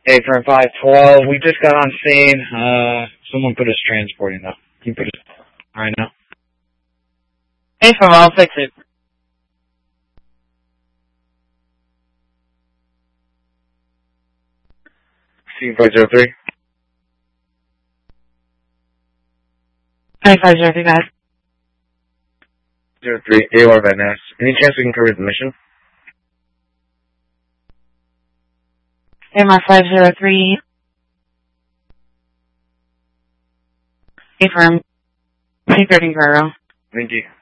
Hey, for 512, we just got on scene. Someone put us transporting though. Can you put us right now? Hey, from I'll fix it. Scene 503. 503, guys. 03, AOR Van Ness. Any chance we can cover the mission? AMR 503. Affirm. 330. Thank you.